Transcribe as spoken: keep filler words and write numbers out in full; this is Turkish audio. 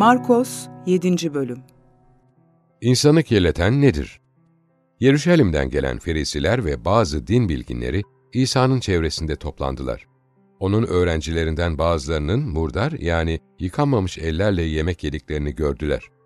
Markos yedinci Bölüm. İnsanı kirleten nedir? Yeruşalim'den gelen Ferisiler ve bazı din bilginleri İsa'nın çevresinde toplandılar. Onun öğrencilerinden bazılarının murdar yani yıkanmamış ellerle yemek yediklerini gördüler.